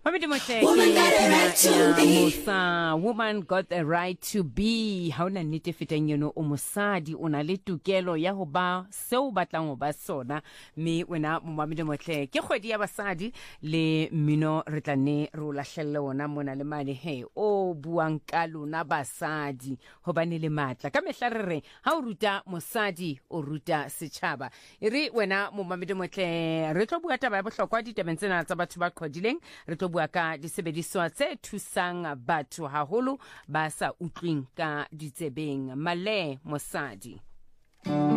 Woman got the right to be. Ha ona nnete feteng eno o mosadi o na le tokelo ya ho ba seo batlang ho ba sona. Me wena momamedi motle ke kgwedi ya basadi le mmino re tla ne re o lahlelle ona mona le mane he o buang ka lona basadi hobane le matla ka mehla re ha o ruta mosadi o ruta setjhaba ere wena momamedi motle re tlo bua taba ya bohlokwa ditabeng tsena tsa batho ba qhodileng re tlo bua ka disebediswa tse thusang batho haholo ba sa utlwing ka ditsebeng male mosadi